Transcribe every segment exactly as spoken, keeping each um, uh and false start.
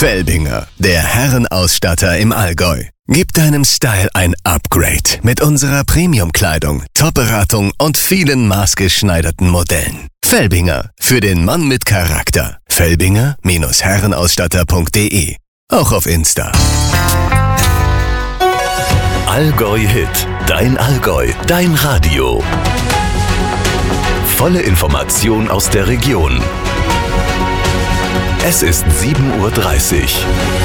Felbinger, der Herrenausstatter im Allgäu. Gib deinem Style ein Upgrade mit unserer Premium-Kleidung, Top-Beratung und vielen maßgeschneiderten Modellen. Felbinger, für den Mann mit Charakter. Felbinger Herrenausstatter punkt de. Auch auf Insta. Allgäu Hit, dein Allgäu, dein Radio. Volle Information aus der Region. Es ist sieben Uhr dreißig.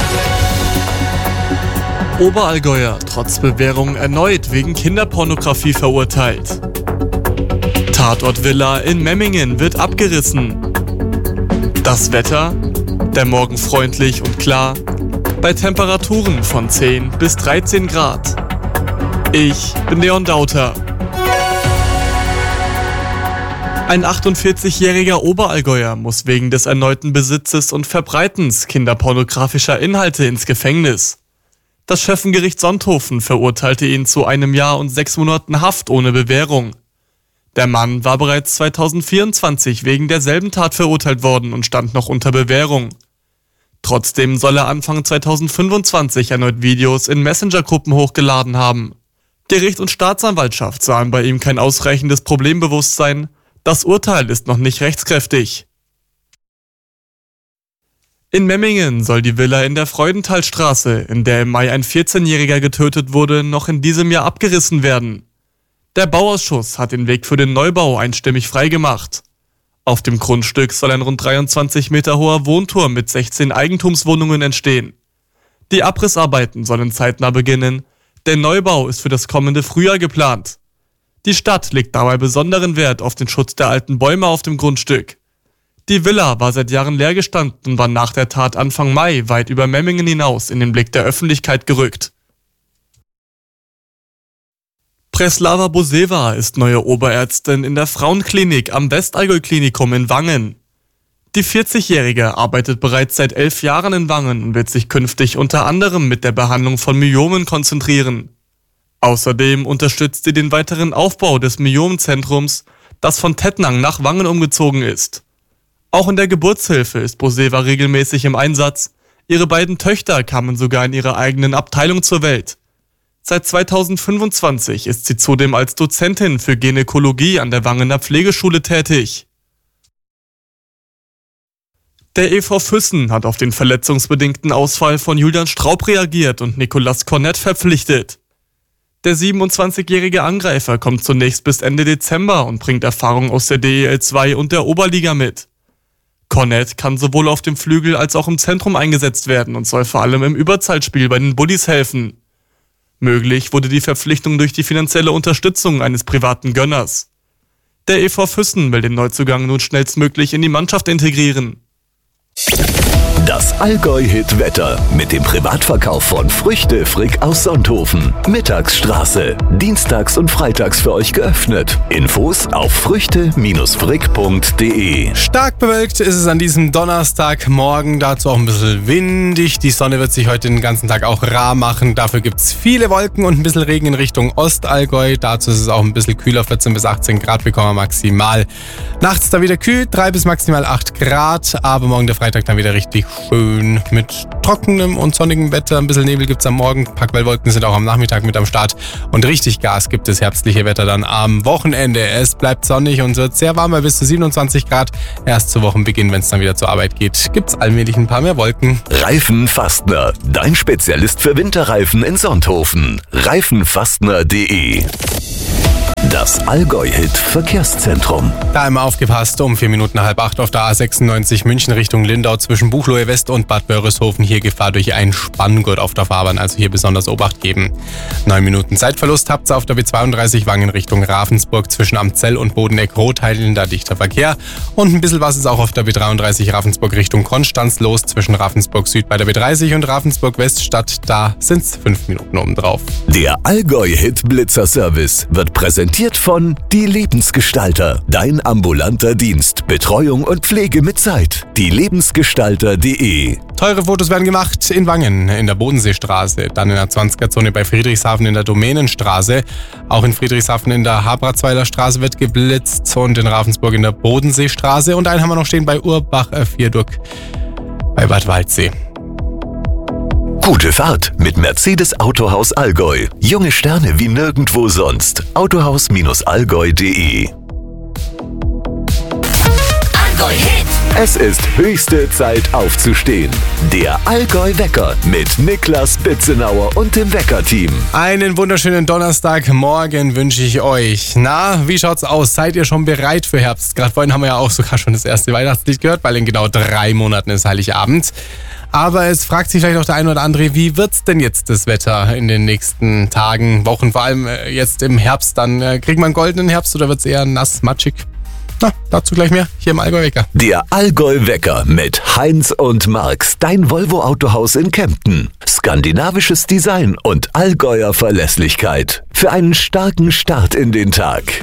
Oberallgäuer trotz Bewährung erneut wegen Kinderpornografie verurteilt. Tatortvilla in Memmingen wird abgerissen. Das Wetter? Der Morgen freundlich und klar, bei Temperaturen von zehn bis dreizehn Grad. Ich bin Leon Dauter. Ein achtundvierzigjähriger Oberallgäuer muss wegen des erneuten Besitzes und Verbreitens kinderpornografischer Inhalte ins Gefängnis. Das Schöffengericht Sonthofen verurteilte ihn zu einem Jahr und sechs Monaten Haft ohne Bewährung. Der Mann war bereits zweitausendvierundzwanzig wegen derselben Tat verurteilt worden und stand noch unter Bewährung. Trotzdem soll er Anfang zweitausendfünfundzwanzig erneut Videos in Messenger-Gruppen hochgeladen haben. Gericht und Staatsanwaltschaft sahen bei ihm kein ausreichendes Problembewusstsein. Das Urteil ist noch nicht rechtskräftig. In Memmingen soll die Villa in der Freudenthalstraße, in der im Mai ein vierzehnjähriger getötet wurde, noch in diesem Jahr abgerissen werden. Der Bauausschuss hat den Weg für den Neubau einstimmig freigemacht. Auf dem Grundstück soll ein rund dreiundzwanzig Meter hoher Wohnturm mit sechzehn Eigentumswohnungen entstehen. Die Abrissarbeiten sollen zeitnah beginnen. Der Neubau ist für das kommende Frühjahr geplant. Die Stadt legt dabei besonderen Wert auf den Schutz der alten Bäume auf dem Grundstück. Die Villa war seit Jahren leer gestanden und war nach der Tat Anfang Mai weit über Memmingen hinaus in den Blick der Öffentlichkeit gerückt. Preslava Boseva ist neue Oberärztin in der Frauenklinik am Westallgäu-Klinikum in Wangen. Die vierzigjährige arbeitet bereits seit elf Jahren in Wangen und wird sich künftig unter anderem mit der Behandlung von Myomen konzentrieren. Außerdem unterstützt sie den weiteren Aufbau des Myomzentrums, das von Tettnang nach Wangen umgezogen ist. Auch in der Geburtshilfe ist Boseva regelmäßig im Einsatz. Ihre beiden Töchter kamen sogar in ihrer eigenen Abteilung zur Welt. Seit zweitausendfünfundzwanzig ist sie zudem als Dozentin für Gynäkologie an der Wangener Pflegeschule tätig. Der E V Füssen hat auf den verletzungsbedingten Ausfall von Julian Straub reagiert und Nicolas Cornett verpflichtet. Der siebenundzwanzigjährige Angreifer kommt zunächst bis Ende Dezember und bringt Erfahrung aus der D E L zwei und der Oberliga mit. Cornett kann sowohl auf dem Flügel als auch im Zentrum eingesetzt werden und soll vor allem im Überzahlspiel bei den Bullies helfen. Möglich wurde die Verpflichtung durch die finanzielle Unterstützung eines privaten Gönners. Der E V Füssen will den Neuzugang nun schnellstmöglich in die Mannschaft integrieren. Das Allgäu-Hit-Wetter mit dem Privatverkauf von Früchte Frick aus Sonthofen. Mittagsstraße. Dienstags und freitags für euch geöffnet. Infos auf früchte frick punkt de. Stark bewölkt ist es an diesem Donnerstagmorgen. Dazu auch ein bisschen windig. Die Sonne wird sich heute den ganzen Tag auch rar machen. Dafür gibt es viele Wolken und ein bisschen Regen in Richtung Ostallgäu. Dazu ist es auch ein bisschen kühler. vierzehn bis achtzehn Grad bekommen wir maximal. Nachts dann wieder kühl. drei bis maximal acht Grad. Aber morgen der Freitag dann wieder richtig schön mit trockenem und sonnigem Wetter. Ein bisschen Nebel gibt es am Morgen. Packwellwolken sind auch am Nachmittag mit am Start. Und richtig Gas gibt es herbstliche Wetter dann am Wochenende. Es bleibt sonnig und wird sehr warm bei bis zu siebenundzwanzig Grad. Erst zu Wochenbeginn, wenn es dann wieder zur Arbeit geht, gibt es allmählich ein paar mehr Wolken. Reifenfastner, dein Spezialist für Winterreifen in Sonthofen. reifenfastner punkt de. Das Allgäu-Hit-Verkehrszentrum. Da einmal aufgepasst, um vier Minuten nach halb acht auf der A sechsundneunzig München Richtung Lindau zwischen Buchloe West und Bad Wörishofen. Hier Gefahr durch einen Spanngurt auf der Fahrbahn, also hier besonders Obacht geben. Neun Minuten Zeitverlust habt ihr auf der B zweiunddreißig Wangen Richtung Ravensburg zwischen Amzell und Bodeneck-Rotheideln, da dichter Verkehr. Und ein bisschen was ist auch auf der B dreiunddreißig Ravensburg Richtung Konstanz los zwischen Ravensburg Süd bei der B dreißig und Ravensburg West Stadt. Da sind es fünf Minuten obendrauf. Der Allgäu-Hit-Blitzer-Service wird präsentiert von Die Lebensgestalter. Dein ambulanter Dienst. Betreuung und Pflege mit Zeit. die lebensgestalter punkt de. Teure Fotos werden gemacht in Wangen, in der Bodenseestraße, dann in der zwanziger-Zone bei Friedrichshafen in der Domänenstraße. Auch in Friedrichshafen in der Habratzweiler Straße wird geblitzt und in Ravensburg in der Bodenseestraße. Und einen haben wir noch stehen bei Urbach Viadukt bei Bad Waldsee. Gute Fahrt mit Mercedes Autohaus Allgäu. Junge Sterne wie nirgendwo sonst. autohaus Allgäu punkt de. Allgäu Hit. Es ist höchste Zeit aufzustehen. Der Allgäu-Wecker mit Niklas Bitzenauer und dem Wecker-Team. Einen wunderschönen Donnerstagmorgen wünsche ich euch. Na, wie schaut's aus? Seid ihr schon bereit für Herbst? Gerade vorhin haben wir ja auch sogar schon das erste Weihnachtslied gehört, weil in genau drei Monaten ist Heiligabend. Aber es fragt sich vielleicht auch der eine oder andere, wie wird's denn jetzt das Wetter in den nächsten Tagen, Wochen, vor allem jetzt im Herbst dann? Kriegt man einen goldenen Herbst oder wird's eher nass, matschig? Na, dazu gleich mehr hier im Allgäu-Wecker. Der Allgäu-Wecker mit Heinz und Marx, dein Volvo-Autohaus in Kempten. Skandinavisches Design und Allgäuer Verlässlichkeit. Für einen starken Start in den Tag.